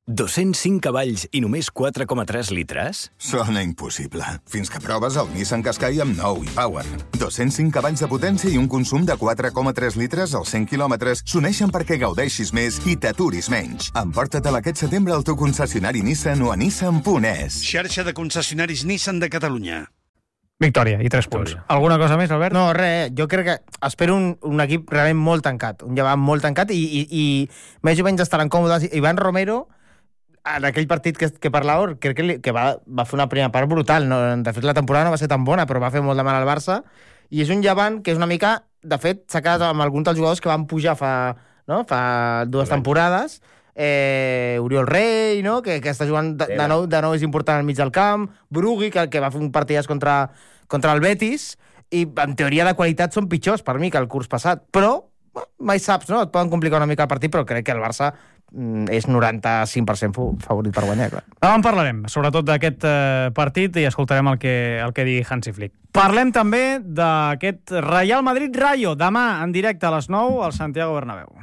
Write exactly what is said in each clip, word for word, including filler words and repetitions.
dos-cents cinc cavalls i només quatre coma tres litres? Sona impossible. Fins que proves el Nissan Qashqai amb nou e-Power. dos-cents cinc cavalls de potència i un consum de quatre coma tres litres als cent quilòmetres s'uneixen perquè gaudeixis més i t'aturis menys. Emporta-te'l aquest setembre al teu concessionari Nissan o a nissan punt es. Xarxa de concessionaris Nissan de Catalunya. Victòria, i tres punts. Alguna cosa més, Albert? No, res, jo crec que espero un, un equip realment molt tancat, un llevant molt tancat i, i, i més o menys estaran còmodes. Ivan Romero, en aquell partit que, que parlava, crec que, li, que va, va fer una primera part brutal. No? De fet, la temporada no va ser tan bona, però va fer molt de mal al Barça. I és un llevant que és una mica... De fet, s'ha quedat amb alguns dels jugadors que van pujar fa, no? fa dues temporades. Eh, Oriol Rei, no? que, que està jugant de, de, nou, de nou és important al mig del camp. Brugui, que, que va fer un partidàs contra, contra el Betis. I, en teoria, de qualitat són pitjors per mi que el curs passat. Però, mai saps, no? Et poden complicar una mica el partit, però crec que el Barça és noranta-cinc per cent favorit per guanyar, clar. Ara en parlarem, sobretot d'aquest eh, partit, i escoltarem el que, el que digui Hansi Flick. Parlem també d'aquest Real Madrid-Rayo, demà en directe a les nou al Santiago Bernabéu.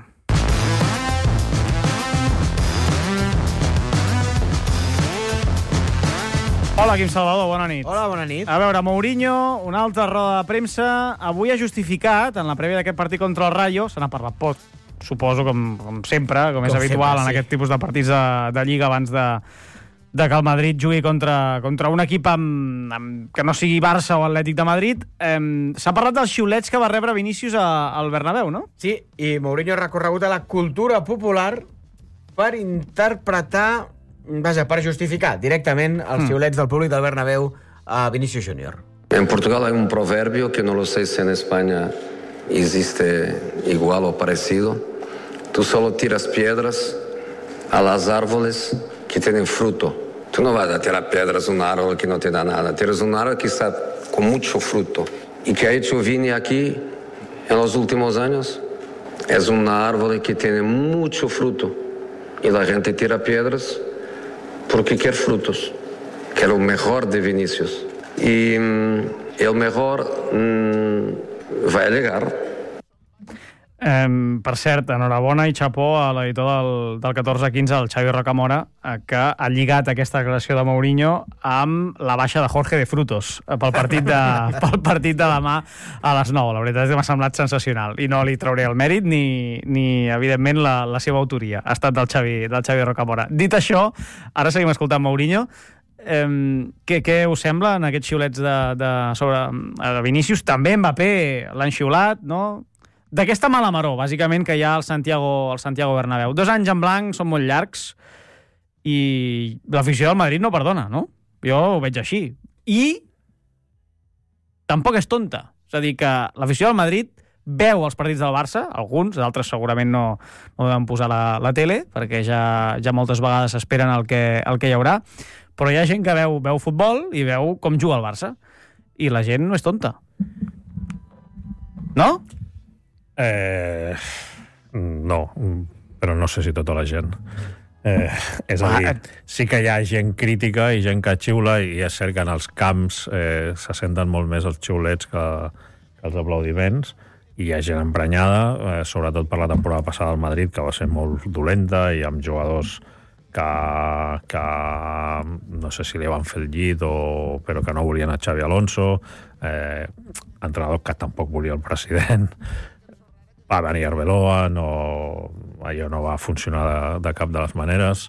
Hola, Quim Salvador, bona nit. Hola, bona nit. A veure, Mourinho, una altra roda de premsa, avui ha justificat, en la prèvia d'aquest partit contra el Rayo, se n'ha parlat poc, suposo, com, com sempre, com, com és habitual sempre, sí. en aquest tipus de partits de, de Lliga abans de, de que el Madrid jugui contra, contra un equip amb, amb, que no sigui Barça o Atlètic de Madrid. Eh, S'ha parlat dels xiulets que va rebre Vinícius a, al Bernabéu, no? Sí, i Mourinho ha recorregut a la cultura popular per interpretar, vaja, per justificar directament els mm. xiulets del públic del Bernabéu a Vinícius Júnior. En Portugal hay un proverbio que no lo sé si en España existe igual o parecido. Tú solo tiras piedras a las árboles que tienen fruto. Tú no vas a tirar piedras a un árbol que no te da nada. Tiras un árbol que está con mucho fruto. ¿Y qué ha hecho Vini aquí en los últimos años? Es un árbol que tiene mucho fruto. Y la gente tira piedras porque quiere frutos. Que es lo mejor de Vinícius. Y mm, el mejor mm, va a llegar. Eh, per cert, enhorabona i xapó a l'editor del, del catorze quinze, el Xavi Rocamora, eh, que ha lligat aquesta declaració de Mourinho amb la baixa de Jorge de Frutos eh, pel, partit de, pel partit de demà a les nou. La veritat és que m'ha semblat sensacional i no li trauré el mèrit ni, ni evidentment, la, la seva autoria. Ha estat del Xavi, del Xavi Rocamora. Dit això, ara seguim escoltant Mourinho. Eh, què, què us sembla en aquests xiulets de, de, sobre eh, Vinícius? També Mbappé l'han xiulat, no? D'aquesta mala maror, bàsicament, que hi ha al Santiago, al Santiago Bernabéu. Dos anys en blanc són molt llargs i l'afició del Madrid no perdona, no? Jo ho veig així. I tampoc és tonta. És a dir, que l'afició del Madrid veu els partits del Barça, alguns, d'altres segurament no, no deuen posar la, la tele, perquè ja, ja moltes vegades esperen el que, el que hi haurà, però hi ha gent que veu, veu futbol i veu com juga el Barça. I la gent no és tonta. No? Eh, no, però no sé si tota la gent. Eh, és a dir, sí que hi ha gent crítica i gent que xiula, i és cert que en els camps eh, se senten molt més els xiulets que, que els aplaudiments, i hi ha gent emprenyada, eh, sobretot per la temporada passada al Madrid, que va ser molt dolenta i amb jugadors que, que no sé si li van fer el llit o, però que no volien a Xavi Alonso, eh, entrenador que tampoc volia el president. Va venir Arbeloa, no, allò no va funcionar de, de cap de les maneres.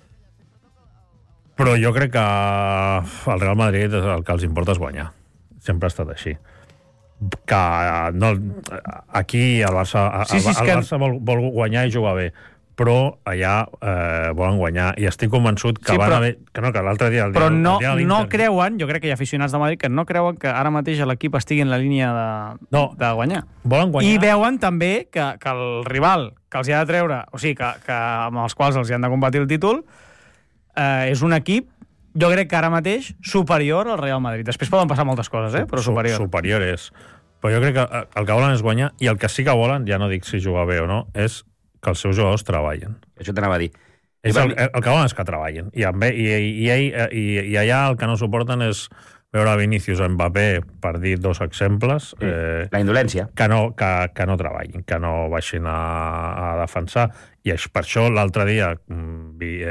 Però jo crec que al Real Madrid el que els importa és guanyar. Sempre ha estat així. Que no, aquí el Barça, sí, sí, el, el Barça vol, vol guanyar i jugar bé, però allà eh, volen guanyar, i estic convençut que sí, van però, haver... Que no, que l'altre dia... El però dia, no, el dia de no creuen, jo crec que hi ha aficionats de Madrid que no creuen que ara mateix l'equip estigui en la línia de, no, de guanyar. Volen guanyar. I veuen també que, que el rival que els hi ha de treure, o sigui, que, que amb els quals els hi han de competir el títol, eh, és un equip, jo crec que ara mateix, superior al Real Madrid. Després poden passar moltes coses, eh? Però superior. Superior és. Però jo crec que el que volen és guanyar, i el que sí que volen, ja no dic si jugar bé o no, és que els seus jugadors treballen. Això t'anava a dir. És el, el que volen és que treballen. I, amb, i, i, i, i, i allà el que no suporten és veure Vinícius o Mbappé, per dir dos exemples... Sí. Eh, la indolència. Que no, que, que no treballin, que no baixin a, a defensar. I per això l'altre dia...